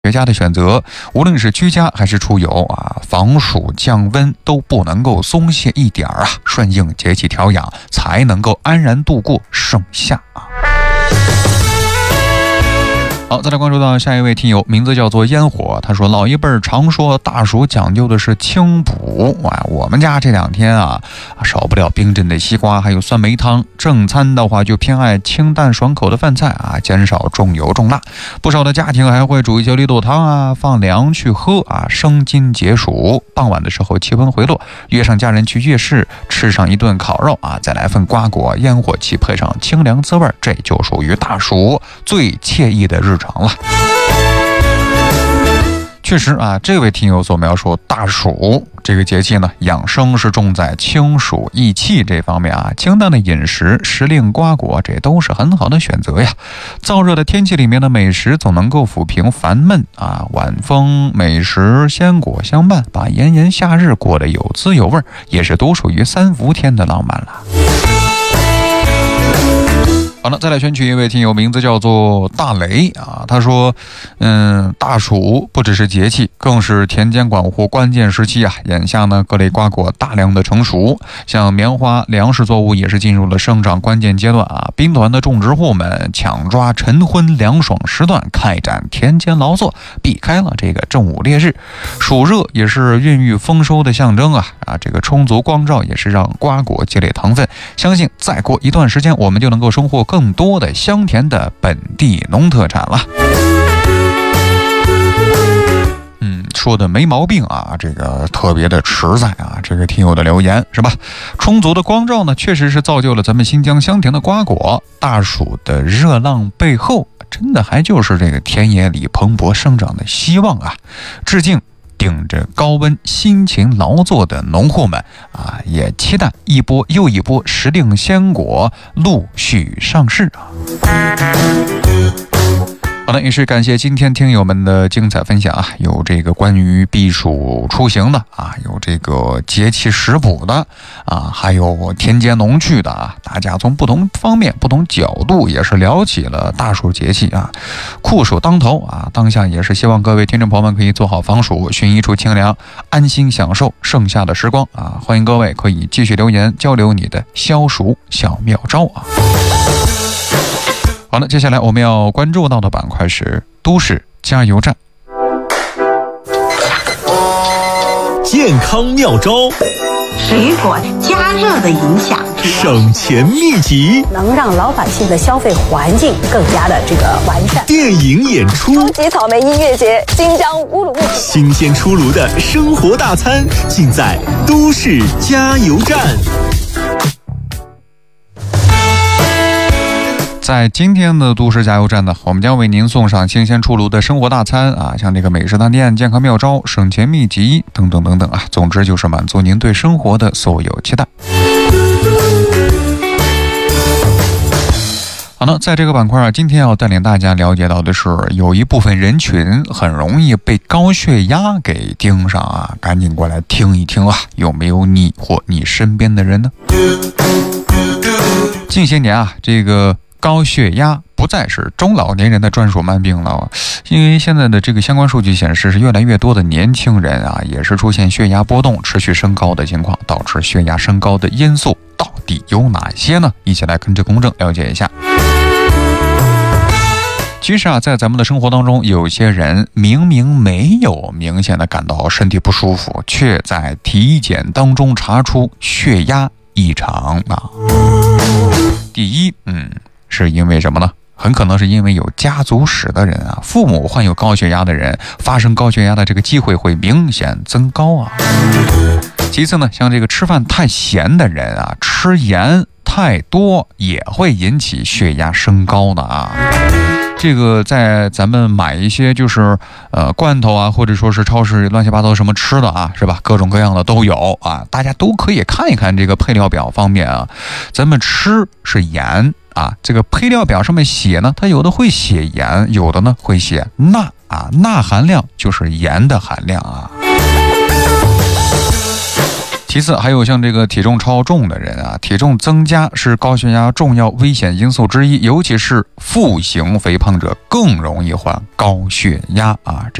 绝佳的选择，无论是居家还是出游啊，防暑降温都不能够松懈一点啊，顺应节气调养，才能够安然度过盛夏啊。好，再来关注到下一位听友，名字叫做烟火。他说，老一辈常说大暑讲究的是清补啊，我们家这2天啊，少不了冰镇的西瓜，还有酸梅汤。正餐的话就偏爱清淡爽口的饭菜啊，减少重油重辣。不少的家庭还会煮一些绿豆汤啊，放凉去喝啊，生津解暑。傍晚的时候气温回落，约上家人去夜市吃上一顿烤肉啊，再来份瓜果，烟火气配上清凉滋味，这就属于大暑最惬意的日常了。确实啊，这位听友所描述大暑这个节气呢，养生是重在清暑益气这方面啊，清淡的饮食、时令瓜果，这都是很好的选择呀。燥热的天气里面的美食总能够抚平烦闷啊，晚风、美食、鲜果相伴，把炎炎夏日过得有滋有味，也是都属于3伏天的浪漫了。好了，再来选取一位听友，名字叫做大雷啊。他说，大暑不只是节气，更是田间管护关键时期啊。眼下呢，各类瓜果大量的成熟，像棉花、粮食作物也是进入了生长关键阶段啊。兵团的种植户们抢抓晨昏凉爽时段，开展田间劳作，避开了这个正午烈日。暑热也是孕育丰收的象征啊。这个充足光照也是让瓜果积累糖分。相信再过一段时间，我们就能够收获更多的香甜的本地农特产了。说的没毛病啊，这个特别的实在啊，这个听友的留言是吧？充足的光照呢，确实是造就了咱们新疆香甜的瓜果。大暑的热浪背后，真的还就是这个田野里蓬勃生长的希望啊！致敬顶着高温辛勤劳作的农户们啊，也期待一波又一波时令鲜果陆续上市啊。好的，也是感谢今天听友们的精彩分享啊，有这个关于避暑出行的啊，有这个节气食补的啊，还有田间农趣的啊，大家从不同方面、不同角度也是聊起了大暑节气啊，酷暑当头啊，当下也是希望各位听众朋友们可以做好防暑，寻一处清凉，安心享受盛夏的时光啊！欢迎各位可以继续留言交流你的消暑小妙招啊！好了，接下来我们要关注到的板块是都市加油站。 健康妙招， 水果加热的影响， 省钱秘籍， 能让老百姓的消费环境更加的这个完善。 电影演出， 超级草莓音乐节，新疆乌鲁木齐， 新鲜出炉的生活大餐，尽在都市加油站。 在今天的都市加油站呢，我们将为您送上新鲜出炉的生活大餐啊，像这个美食探店、健康妙招、省钱秘籍等等等等啊，总之就是满足您对生活的所有期待。好了，在这个板块啊，今天要带领大家了解到的是，有一部分人群很容易被高血压给盯上啊，赶紧过来听一听啊，有没有你或你身边的人呢？近些年啊，这个高血压不再是中老年人的专属慢病了，因为现在的这个相关数据显示，是越来越多的年轻人啊，也是出现血压波动持续升高的情况，导致血压升高的因素到底有哪些呢？一起来跟着公正了解一下。其实啊，在咱们的生活当中，有些人明明没有明显的感到身体不舒服，却在体检当中查出血压异常啊。第一，是因为什么呢？很可能是因为有家族史的人啊，父母患有高血压的人，发生高血压的这个机会会明显增高啊。其次呢，像这个吃饭太咸的人啊，吃盐太多也会引起血压升高的啊。这个在咱们买一些就是罐头啊，或者说是超市乱七八糟什么吃的啊，是吧？各种各样的都有啊，大家都可以看一看这个配料表方面啊。咱们吃是盐啊，这个配料表上面写呢，它有的会写盐，有的呢会写钠啊，钠含量就是盐的含量啊。 其次还有像这个体重超重的人啊，体重增加是高血压重要危险因素之一，尤其是腹型肥胖者更容易患高血压啊。